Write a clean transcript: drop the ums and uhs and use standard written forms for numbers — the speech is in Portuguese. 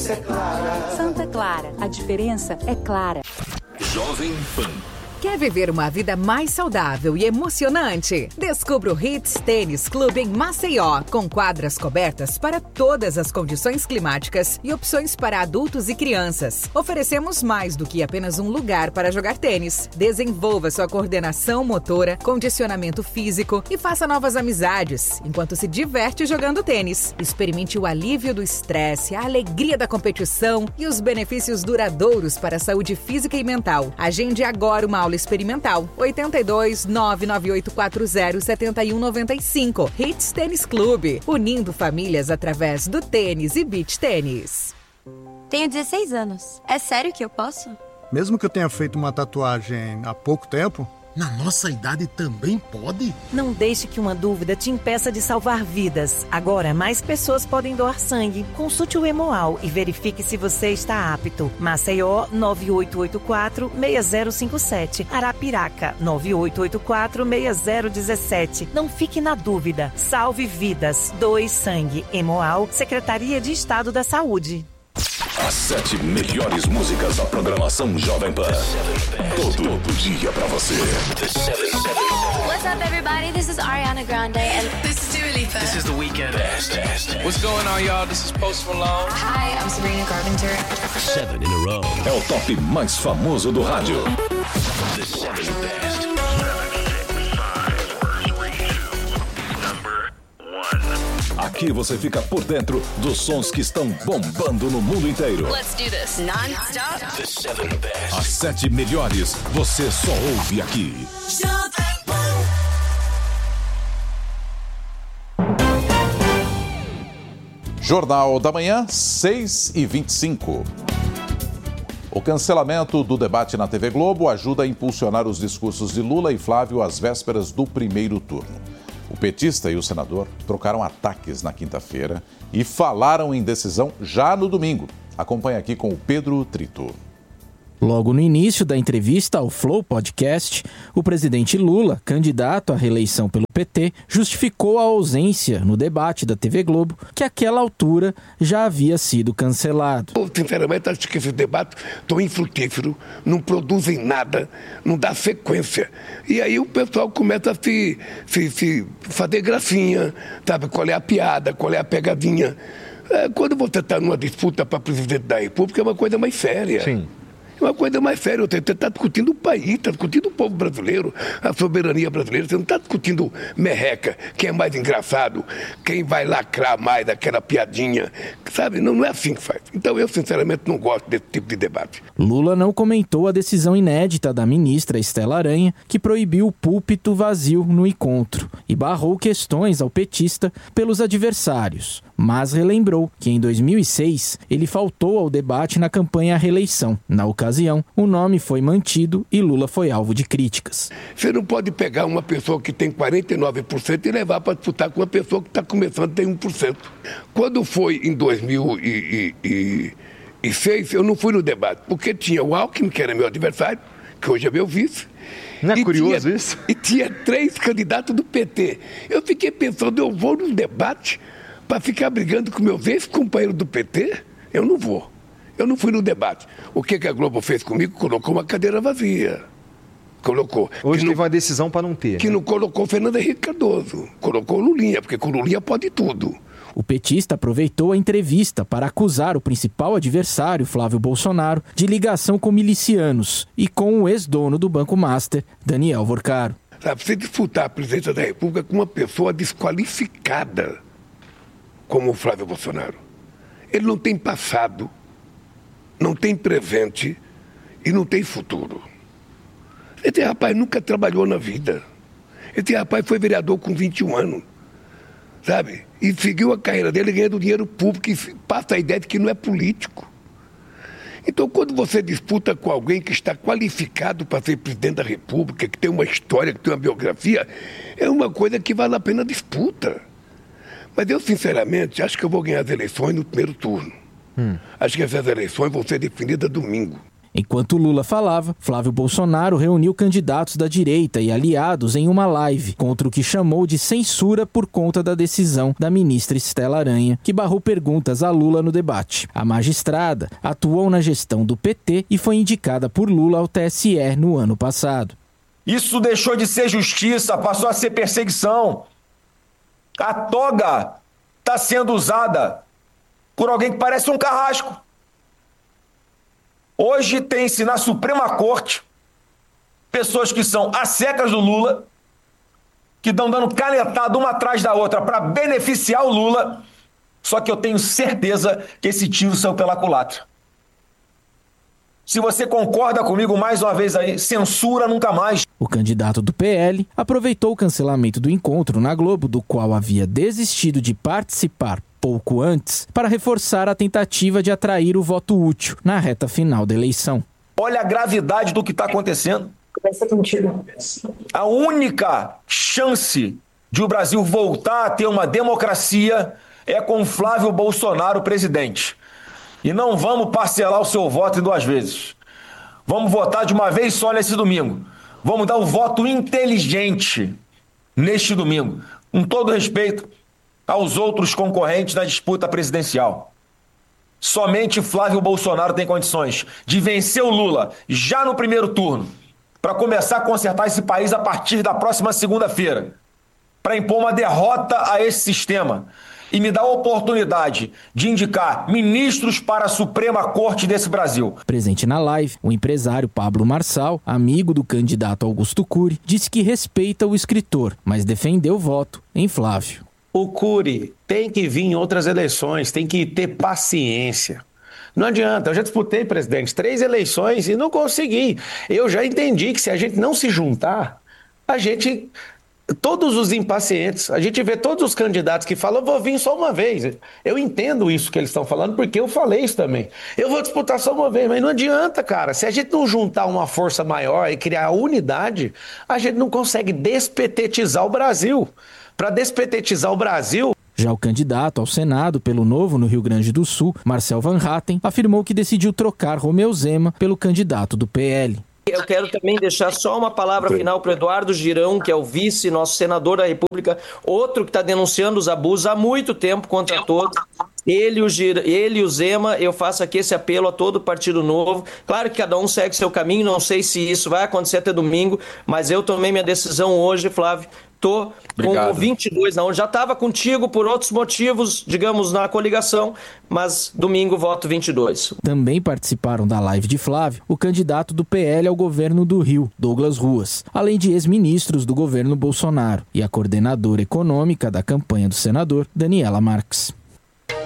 diferença é clara. Santa Clara, a diferença é clara. Jovem Pan. Quer viver uma vida mais saudável e emocionante? Descubra o Hits Tênis Clube em Maceió, com quadras cobertas para todas as condições climáticas e opções para adultos e crianças. Oferecemos mais do que apenas um lugar para jogar tênis. Desenvolva sua coordenação motora, condicionamento físico e faça novas amizades, enquanto se diverte jogando tênis. Experimente o alívio do estresse, a alegria da competição e os benefícios duradouros para a saúde física e mental. Agende agora uma aula experimental. 82 99840 7195. Hits Tênis Clube, unindo famílias através do tênis e beach tênis. Tenho 16 anos. É sério que eu posso? Mesmo que eu tenha feito uma tatuagem há pouco tempo? Na nossa idade também pode? Não deixe que uma dúvida te impeça de salvar vidas. Agora, mais pessoas podem doar sangue. Consulte o Hemoal e verifique se você está apto. Maceió, 9884-6057. Arapiraca, 9884-6017. Não fique na dúvida. Salve vidas. Doe sangue. Hemoal, Secretaria de Estado da Saúde. As 7 melhores músicas da programação Jovem Pan. Todo dia pra você. What's up, everybody? This is Ariana Grande and this is Dua Lipa. This is The Weeknd. What's going on, y'all? This is Post Malone. Hi, I'm Sabrina Carpenter. 7 in a row. É o top mais famoso do rádio. The 7 Best. Aqui você fica por dentro dos sons que estão bombando no mundo inteiro. Let's do this. Non-stop. The 7 Best. As 7 melhores você só ouve aqui. Jornal da Manhã, 6h25. O cancelamento do debate na TV Globo ajuda a impulsionar os discursos de Lula e Flávio às vésperas do primeiro turno. O petista e o senador trocaram ataques na quinta-feira e falaram em decisão já no domingo. Acompanhe aqui com o Pedro Trito. Logo no início da entrevista ao Flow Podcast, o presidente Lula, candidato à reeleição pelo PT, justificou a ausência no debate da TV Globo, que àquela altura já havia sido cancelado. Eu, sinceramente, acho que esse debate tão infrutífero, não produzem nada, não dá sequência. E aí o pessoal começa a se fazer gracinha, sabe? Qual é a piada, qual é a pegadinha. Quando você está numa disputa para presidente da República, é uma coisa mais séria. Sim. É uma coisa mais séria, você está discutindo o país, está discutindo o povo brasileiro, a soberania brasileira, você não está discutindo merreca, quem é mais engraçado, quem vai lacrar mais aquela piadinha, sabe? Não é assim que faz. Então eu, sinceramente, não gosto desse tipo de debate. Lula não comentou a decisão inédita da ministra Estela Aranha, que proibiu o púlpito vazio no encontro e barrou questões ao petista pelos adversários, mas relembrou que em 2006 ele faltou ao debate na campanha à reeleição. Na ocasião, o nome foi mantido e Lula foi alvo de críticas. Você não pode pegar uma pessoa que tem 49% e levar para disputar com uma pessoa que está começando a ter 1%. Quando foi em 2006, eu não fui no debate, porque tinha o Alckmin, que era meu adversário, que hoje é meu vice. Não é curioso isso? E tinha 3 candidatos do PT. Eu fiquei pensando, eu vou num debate para ficar brigando com meu ex-companheiro do PT? Eu não vou. Eu não fui no debate. O que a Globo fez comigo? Colocou uma cadeira vazia. Colocou. Hoje teve uma decisão para não ter. Que não colocou Fernando Henrique Cardoso. Colocou Lulinha, porque com Lulinha pode tudo. O petista aproveitou a entrevista para acusar o principal adversário, Flávio Bolsonaro, de ligação com milicianos e com o ex-dono do Banco Master, Daniel Vorcaro. Sabe, você disputar a presidência da República com uma pessoa desqualificada como o Flávio Bolsonaro. Ele não tem passado, não tem presente e não tem futuro. Esse rapaz nunca trabalhou na vida. Esse rapaz foi vereador com 21 anos, sabe? E seguiu a carreira dele ganhando dinheiro público e passa a ideia de que não é político. Então, quando você disputa com alguém que está qualificado para ser presidente da República, que tem uma história, que tem uma biografia, é uma coisa que vale a pena a disputa. Mas eu, sinceramente, acho que eu vou ganhar as eleições no primeiro turno. Acho que essas eleições vão ser definidas domingo. Enquanto Lula falava, Flávio Bolsonaro reuniu candidatos da direita e aliados em uma live contra o que chamou de censura por conta da decisão da ministra Estela Aranha, que barrou perguntas a Lula no debate. A magistrada atuou na gestão do PT e foi indicada por Lula ao TSE no ano passado. Isso deixou de ser justiça, passou a ser perseguição. A toga está sendo usada por alguém que parece um carrasco. Hoje tem-se na Suprema Corte pessoas que são assecas do Lula, que estão dando canetada uma atrás da outra para beneficiar o Lula, só que eu tenho certeza que esse tiro saiu pela culatra. Se você concorda comigo mais uma vez aí, censura nunca mais. O candidato do PL aproveitou o cancelamento do encontro na Globo, do qual havia desistido de participar pouco antes, para reforçar a tentativa de atrair o voto útil na reta final da eleição. Olha a gravidade do que está acontecendo. A única chance de o Brasil voltar a ter uma democracia é com Flávio Bolsonaro presidente. E não vamos parcelar o seu voto em 2 vezes. Vamos votar de uma vez só nesse domingo. Vamos dar o voto inteligente neste domingo, com todo respeito aos outros concorrentes na disputa presidencial. Somente Flávio Bolsonaro tem condições de vencer o Lula já no primeiro turno, para começar a consertar esse país a partir da próxima segunda-feira, para impor uma derrota a esse sistema e me dar a oportunidade de indicar ministros para a Suprema Corte desse Brasil. Presente na live, o empresário Pablo Marçal, amigo do candidato Augusto Cury, disse que respeita o escritor, mas defendeu o voto em Flávio. O Cury tem que vir em outras eleições, tem que ter paciência. Não adianta, eu já disputei, presidente, 3 eleições e não consegui. Eu já entendi que se a gente não se juntar, todos os impacientes, a gente vê todos os candidatos que falam, eu vou vir só uma vez. Eu entendo isso que eles estão falando, porque eu falei isso também. Eu vou disputar só uma vez, mas não adianta, cara. Se a gente não juntar uma força maior e criar unidade, a gente não consegue despetetizar o Brasil. Para despetetizar o Brasil... Já o candidato ao Senado pelo Novo no Rio Grande do Sul, Marcel Van Hatten, afirmou que decidiu trocar Romeu Zema pelo candidato do PL. Eu quero também deixar só uma palavra final para o Eduardo Girão, que é o vice, nosso senador da República, outro que está denunciando os abusos há muito tempo contra todos. Ele e o Zema, eu faço aqui esse apelo a todo o Partido Novo. Claro que cada um segue seu caminho, não sei se isso vai acontecer até domingo, mas eu tomei minha decisão hoje, Flávio. Tô com 22, não. Já estava contigo por outros motivos, digamos, na coligação, mas domingo voto 22. Também participaram da live de Flávio o candidato do PL ao governo do Rio, Douglas Ruas, além de ex-ministros do governo Bolsonaro e a coordenadora econômica da campanha do senador, Daniela Marques.